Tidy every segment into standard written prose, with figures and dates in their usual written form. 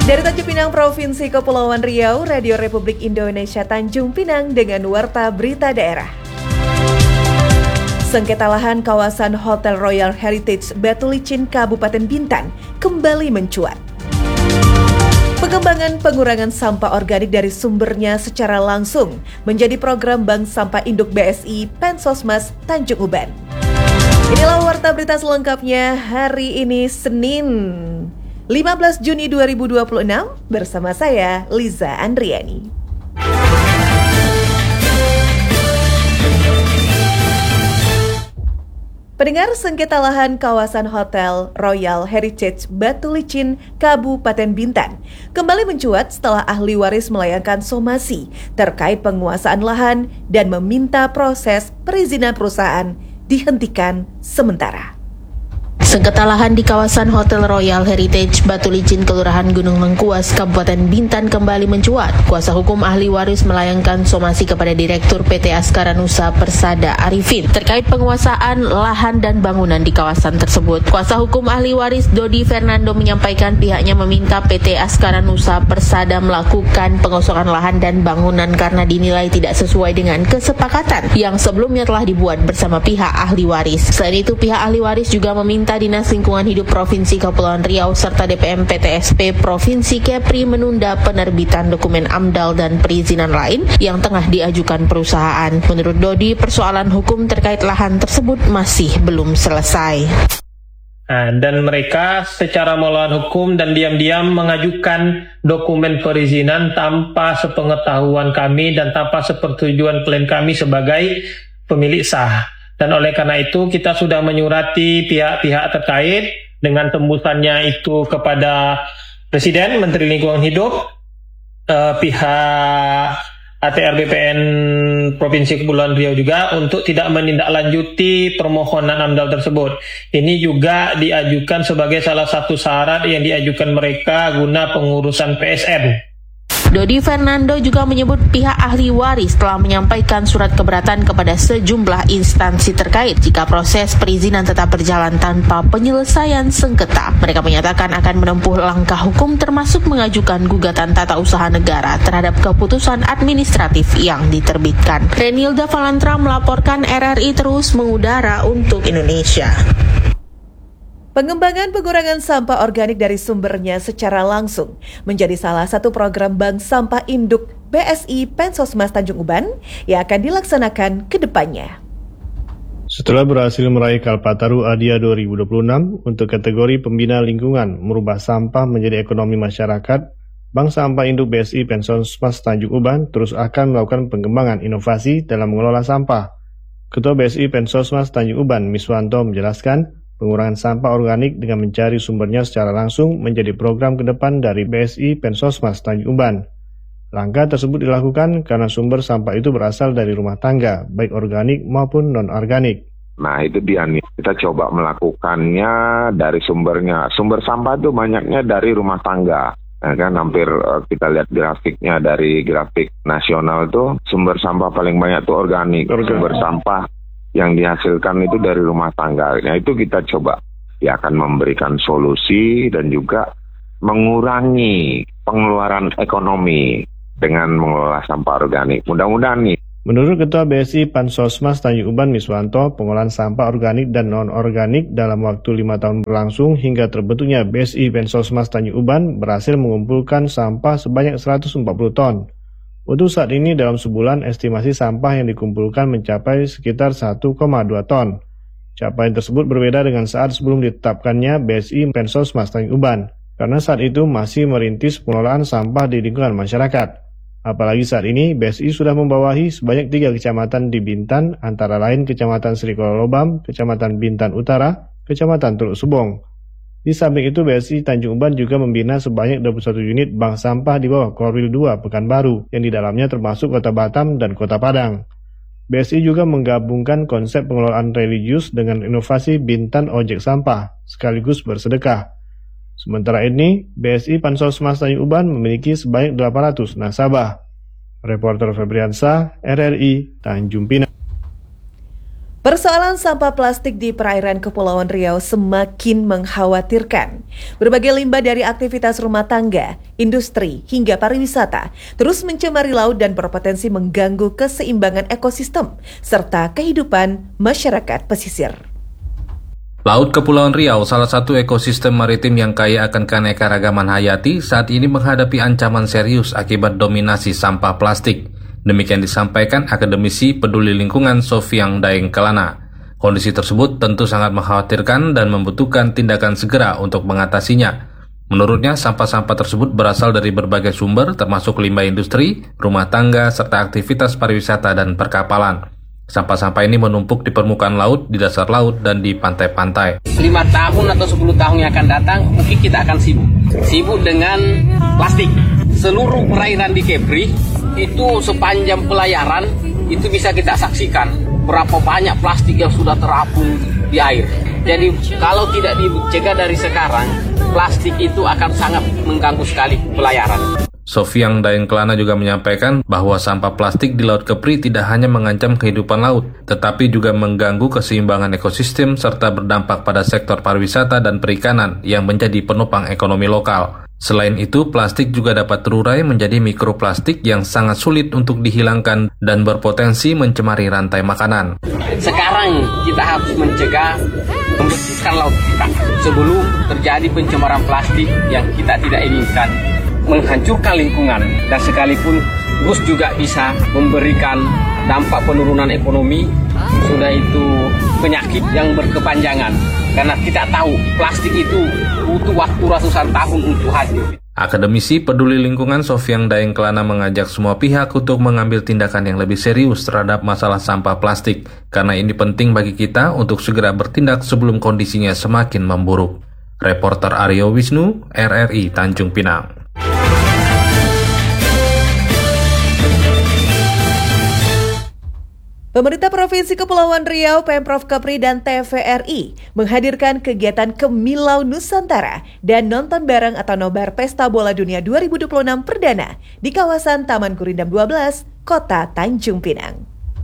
Dari Tanjung Pinang, Provinsi Kepulauan Riau, Radio Republik Indonesia Tanjung Pinang dengan Warta Berita Daerah. Sengketa lahan kawasan Hotel Royal Heritage Batu Licin, Kabupaten Bintan kembali mencuat. Pengembangan pengurangan sampah organik dari sumbernya secara langsung menjadi program Bank Sampah Induk BSI Pensosmas Tanjung Uban. Inilah Warta Berita selengkapnya hari ini Senin 15 Juni 2026 bersama saya Liza Andriani. Pendengar, sengketa lahan kawasan Hotel Royal Heritage Batu Licin, Kabupaten Bintan kembali mencuat setelah ahli waris melayangkan somasi terkait penguasaan lahan dan meminta proses perizinan perusahaan dihentikan sementara. Sengketa lahan di kawasan Hotel Royal Heritage Batu Licin, Kelurahan Gunung Lengkuas, Kabupaten Bintan kembali mencuat. Kuasa hukum ahli waris melayangkan somasi kepada Direktur PT Askara Nusa Persada Arifin terkait penguasaan lahan dan bangunan di kawasan tersebut. Kuasa hukum ahli waris Dodi Fernando menyampaikan pihaknya meminta PT Askara Nusa Persada melakukan pengosongan lahan dan bangunan karena dinilai tidak sesuai dengan kesepakatan yang sebelumnya telah dibuat bersama pihak ahli waris. Selain itu, pihak ahli waris juga meminta Dinas Lingkungan Hidup Provinsi Kepulauan Riau serta DPM PTSP Provinsi Kepri menunda penerbitan dokumen AMDAL dan perizinan lain yang tengah diajukan perusahaan. Menurut Dodi, persoalan hukum terkait lahan tersebut masih belum selesai. Dan mereka secara melawan hukum dan diam-diam mengajukan dokumen perizinan tanpa sepengetahuan kami dan tanpa sepersetujuan klien kami sebagai pemilik sah. Dan oleh karena itu kita sudah menyurati pihak-pihak terkait dengan tembusannya itu kepada Presiden, Menteri Lingkungan Hidup, pihak ATR BPN Provinsi Kepulauan Riau juga untuk tidak menindaklanjuti permohonan AMDAL tersebut. Ini juga diajukan sebagai salah satu syarat yang diajukan mereka guna pengurusan PSN. Dodi Fernando juga menyebut pihak ahli waris telah menyampaikan surat keberatan kepada sejumlah instansi terkait jika proses perizinan tetap berjalan tanpa penyelesaian sengketa. Mereka menyatakan akan menempuh langkah hukum termasuk mengajukan gugatan tata usaha negara terhadap keputusan administratif yang diterbitkan. Renilda Valantra melaporkan RRI terus mengudara untuk Indonesia. Pengembangan pengurangan sampah organik dari sumbernya secara langsung menjadi salah satu program Bank Sampah Induk BSI Pensosmas Tanjung Uban yang akan dilaksanakan ke depannya. Setelah berhasil meraih Kalpataru Adia 2026 untuk kategori pembina lingkungan merubah sampah menjadi ekonomi masyarakat, Bank Sampah Induk BSI Pensosmas Tanjung Uban terus akan melakukan pengembangan inovasi dalam mengelola sampah. Ketua BSI Pensosmas Tanjung Uban, Miswanto, menjelaskan pengurangan sampah organik dengan mencari sumbernya secara langsung menjadi program ke depan dari BSI Pensosmas Tanjung Uban. Langkah tersebut dilakukan karena sumber sampah itu berasal dari rumah tangga, baik organik maupun non-organik. Nah, itu dia nih, kita coba melakukannya dari sumbernya. Sumber sampah itu banyaknya dari rumah tangga. Nah, kan hampir kita lihat grafiknya dari grafik nasional tuh, sumber sampah paling banyak tuh organik. Sumber sampah yang dihasilkan itu dari rumah tangga. Nah, itu kita coba ya akan memberikan solusi dan juga mengurangi pengeluaran ekonomi dengan mengelola sampah organik. Mudah-mudahan nih. Menurut Ketua BSI Pensosmas Tanjung Uban, Miswanto, pengolahan sampah organik dan non-organik dalam waktu 5 tahun berlangsung hingga terbentuknya BSI Pensosmas Tanjung Uban berhasil mengumpulkan sampah sebanyak 140 ton. Untuk saat ini dalam sebulan estimasi sampah yang dikumpulkan mencapai sekitar 1,2 ton. Capaian tersebut berbeda dengan saat sebelum ditetapkannya BSI Pensosmas Tanjung Uban, karena saat itu masih merintis pengelolaan sampah di lingkungan masyarakat. Apalagi saat ini BSI sudah membawahi sebanyak 3 kecamatan di Bintan, antara lain Kecamatan Sri Kololobam, Kecamatan Bintan Utara, Kecamatan Teluk Subong. Di samping itu, BSI Tanjung Uban juga membina sebanyak 21 unit bank sampah di bawah Korwil 2 Pekanbaru, yang di dalamnya termasuk Kota Batam dan Kota Padang. BSI juga menggabungkan konsep pengelolaan religius dengan inovasi Bintan Ojek Sampah, sekaligus bersedekah. Sementara ini, BSI Pensosmas Tanjung Uban memiliki sebanyak 800 nasabah. Reporter Febriansa, RRI, Tanjung Pinang. Persoalan sampah plastik di perairan Kepulauan Riau semakin mengkhawatirkan. Berbagai limbah dari aktivitas rumah tangga, industri, hingga pariwisata terus mencemari laut dan berpotensi mengganggu keseimbangan ekosistem serta kehidupan masyarakat pesisir. Laut Kepulauan Riau, salah satu ekosistem maritim yang kaya akan keanekaragaman hayati, saat ini menghadapi ancaman serius akibat dominasi sampah plastik. Demikian disampaikan akademisi peduli lingkungan Sofiang Daeng Kelana. Kondisi tersebut tentu sangat mengkhawatirkan dan membutuhkan tindakan segera untuk mengatasinya. Menurutnya, sampah-sampah tersebut berasal dari berbagai sumber termasuk limbah industri, rumah tangga, serta aktivitas pariwisata dan perkapalan. Sampah-sampah ini menumpuk di permukaan laut, di dasar laut, dan di pantai-pantai. 5 tahun atau 10 tahun yang akan datang, mungkin kita akan sibuk dengan plastik. Seluruh perairan di Kepri itu sepanjang pelayaran itu bisa kita saksikan berapa banyak plastik yang sudah terapung di air. Jadi kalau tidak dicegah dari sekarang, plastik itu akan sangat mengganggu sekali pelayaran. Sofiang Daeng Kelana juga menyampaikan bahwa sampah plastik di Laut Kepri tidak hanya mengancam kehidupan laut, tetapi juga mengganggu keseimbangan ekosistem serta berdampak pada sektor pariwisata dan perikanan yang menjadi penopang ekonomi lokal. Selain itu, plastik juga dapat terurai menjadi mikroplastik yang sangat sulit untuk dihilangkan dan berpotensi mencemari rantai makanan. Sekarang kita harus mencegah, membersihkan laut kita sebelum terjadi pencemaran plastik yang kita tidak inginkan, menghancurkan lingkungan, dan sekalipun bus juga bisa memberikan dampak penurunan ekonomi, sudah itu penyakit yang berkepanjangan. Karena kita tahu plastik itu butuh waktu ratusan tahun untuk hancur. Akademisi peduli lingkungan Sofiang Daeng Kelana mengajak semua pihak untuk mengambil tindakan yang lebih serius terhadap masalah sampah plastik, karena ini penting bagi kita untuk segera bertindak sebelum kondisinya semakin memburuk. Reporter Aryo Wisnu, RRI Tanjung Pinang. Pemerintah Provinsi Kepulauan Riau, Pemprov Kepri, dan TVRI menghadirkan kegiatan Kemilau Nusantara dan nonton bareng atau nobar Pesta Bola Dunia 2026 perdana di kawasan Taman Gurindam 12, Kota Tanjung Pinang.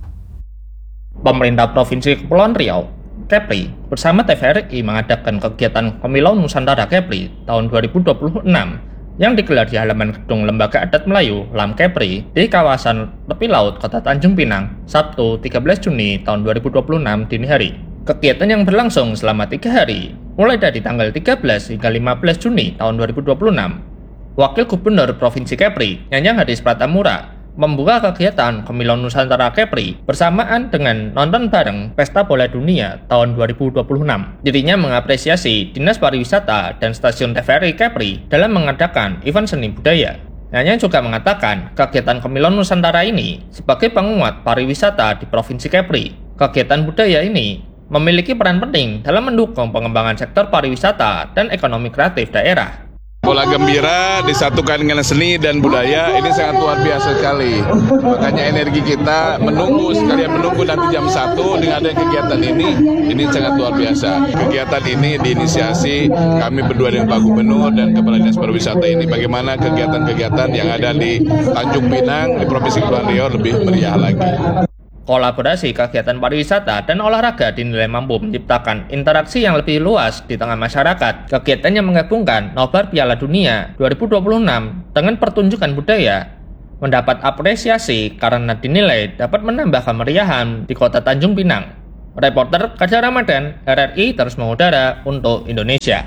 Pemerintah Provinsi Kepulauan Riau, Kepri, bersama TVRI mengadakan kegiatan Kemilau Nusantara Kepri tahun 2026 yang digelar di halaman gedung Lembaga Adat Melayu LAM Kepri di kawasan tepi laut Kota Tanjung Pinang, Sabtu 13 Juni tahun 2026 dini hari. Kegiatan yang berlangsung selama 3 hari, mulai dari tanggal 13 hingga 15 Juni tahun 2026. Wakil Gubernur Provinsi Kepri, Nyanyang Hadis Pratamura, membuka kegiatan Kemilau Nusantara Kepri bersamaan dengan nonton bareng Pesta Bola Dunia tahun 2026. Dirinya mengapresiasi Dinas Pariwisata dan Stasiun TVRI Kepri dalam mengadakan event seni budaya. Nyanyang juga mengatakan kegiatan Kemilau Nusantara ini sebagai penguat pariwisata di Provinsi Kepri. Kegiatan budaya ini memiliki peran penting dalam mendukung pengembangan sektor pariwisata dan ekonomi kreatif daerah. Bola gembira disatukan dengan seni dan budaya, ini sangat luar biasa sekali. Makanya energi kita sekalian menunggu nanti jam 1 dengan ada kegiatan ini sangat luar biasa. Kegiatan ini diinisiasi kami berdua dengan Pak Gubernur dan Kepala Dinas Pariwisata ini, bagaimana kegiatan-kegiatan yang ada di Tanjung Pinang, di Provinsi Kepulauan Riau lebih meriah lagi. Kolaborasi kegiatan pariwisata dan olahraga dinilai mampu menciptakan interaksi yang lebih luas di tengah masyarakat. Kegiatan yang menggabungkan nobar Piala Dunia 2026 dengan pertunjukan budaya mendapat apresiasi karena dinilai dapat menambah kemeriahan di Kota Tanjung Pinang. Reporter Kajar Ramadan, RRI terus mengudara untuk Indonesia.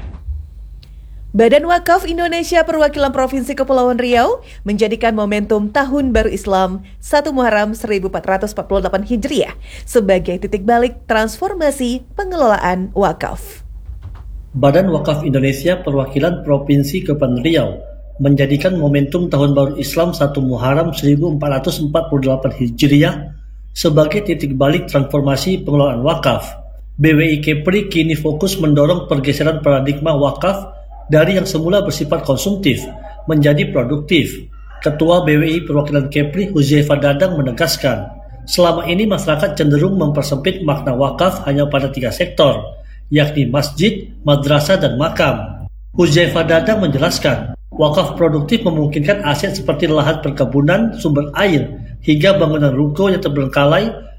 Badan Wakaf Indonesia Perwakilan Provinsi Kepulauan Riau menjadikan momentum Tahun Baru Islam 1 Muharram 1448 Hijriah sebagai titik balik transformasi pengelolaan wakaf. Badan Wakaf Indonesia Perwakilan Provinsi Kepulauan Riau menjadikan momentum Tahun Baru Islam 1 Muharram 1448 Hijriah sebagai titik balik transformasi pengelolaan wakaf. BWI Kepri kini fokus mendorong pergeseran paradigma wakaf dari yang semula bersifat konsumtif menjadi produktif. Ketua BWI Perwakilan Kepri Huzaifah Dadang menegaskan, selama ini masyarakat cenderung mempersempit makna wakaf hanya pada 3 sektor, yakni masjid, madrasah, dan makam. Huzaifah Dadang menjelaskan, wakaf produktif memungkinkan aset seperti lahan perkebunan, sumber air, hingga bangunan ruko yang terbengkalai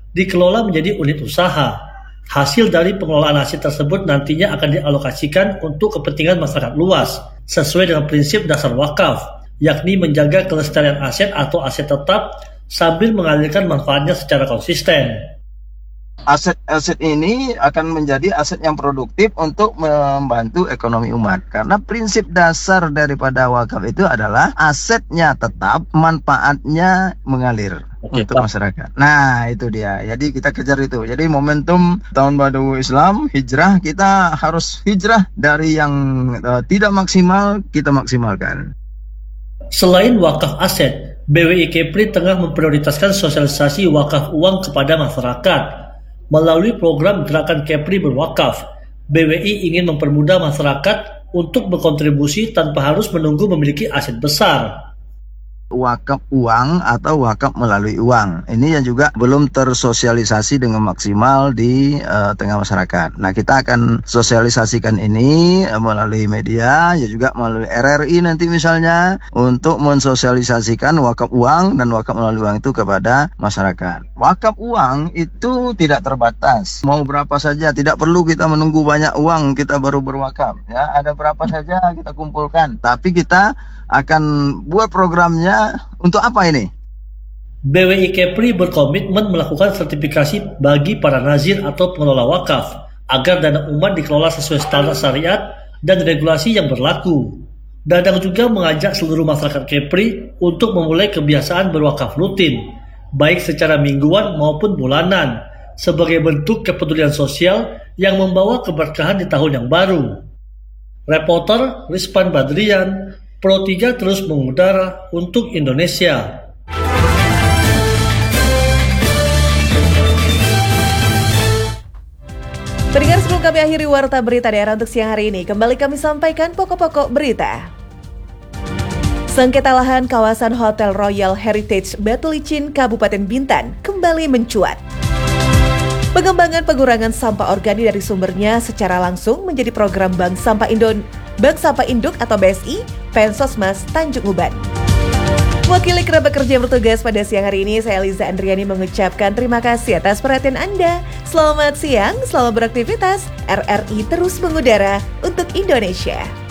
dikelola menjadi unit usaha. Hasil dari pengelolaan aset tersebut nantinya akan dialokasikan untuk kepentingan masyarakat luas, sesuai dengan prinsip dasar wakaf, yakni menjaga kelestarian aset atau aset tetap sambil mengalirkan manfaatnya secara konsisten. Aset-aset ini akan menjadi aset yang produktif untuk membantu ekonomi umat. Karena prinsip dasar daripada wakaf itu adalah asetnya tetap, manfaatnya mengalir untuk masyarakat. Nah, itu dia. Jadi kita kejar itu. Jadi momentum Tahun Baru Islam, hijrah, kita harus hijrah dari yang tidak maksimal, kita maksimalkan. Selain wakaf aset, BWI Kepri tengah memprioritaskan sosialisasi wakaf uang kepada masyarakat. Melalui program Gerakan Kepri Berwakaf, BWI ingin mempermudah masyarakat untuk berkontribusi tanpa harus menunggu memiliki aset besar. Wakaf uang atau wakaf melalui uang. Ini yang juga belum tersosialisasi dengan maksimal di tengah masyarakat. Nah, kita akan sosialisasikan ini melalui media, ya juga melalui RRI nanti misalnya, untuk mensosialisasikan wakaf uang dan wakaf melalui uang itu kepada masyarakat. Wakaf uang itu tidak terbatas. Mau berapa saja, tidak perlu kita menunggu banyak uang kita baru berwakaf. Ya, ada berapa saja kita kumpulkan. Tapi kita akan buat programnya untuk apa ini? BWI Kepri berkomitmen melakukan sertifikasi bagi para nazir atau pengelola wakaf agar dana umat dikelola sesuai standar syariat dan regulasi yang berlaku. Dadang juga mengajak seluruh masyarakat Kepri untuk memulai kebiasaan berwakaf rutin, baik secara mingguan maupun bulanan, sebagai bentuk kepedulian sosial yang membawa keberkahan di tahun yang baru. Reporter Rizpan Badrian, Pro 3 terus mengudara untuk Indonesia. Pendengar, sebelum kami akhiri Warta Berita Daerah untuk siang hari ini, kembali kami sampaikan pokok-pokok berita. Sengketa lahan kawasan Hotel Royal Heritage Batu Licin, Kabupaten Bintan kembali mencuat. Pengembangan pengurangan sampah organik dari sumbernya secara langsung menjadi program Bank Sampah Induk atau BSI, Pensosmas Tanjung Uban. Wakili kerabat kerja bertugas pada siang hari ini, saya Liza Andriani mengucapkan terima kasih atas perhatian Anda. Selamat siang, selamat beraktivitas. RRI terus mengudara untuk Indonesia.